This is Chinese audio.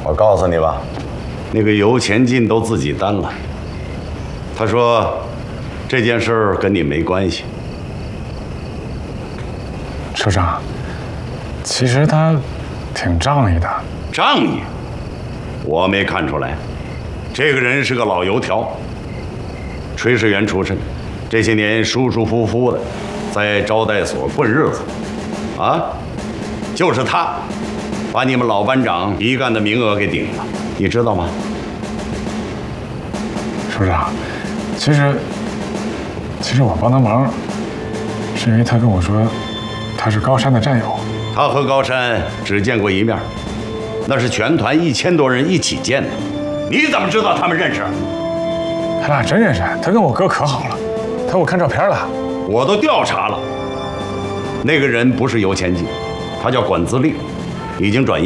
我告诉你吧，那个尤前进都自己担了。他说，这件事儿跟你没关系。 首长，其实他挺仗义的。 仗义？我没看出来。这个人是个老油条，炊事员出身，这些年舒舒服服的在招待所混日子，啊，就是他。 把你们老班长一干的名额给顶了，你知道吗？ 首长，其实我帮他忙，是因为他跟我说他是高山的战友。 他和高山只见过一面，那是全团1000多人一起见的。你怎么知道他们认识？ 他俩真认识，他跟我哥可好了，他给我看照片了。 我都调查了，那个人不是尤前进，他叫管自立，已经转移。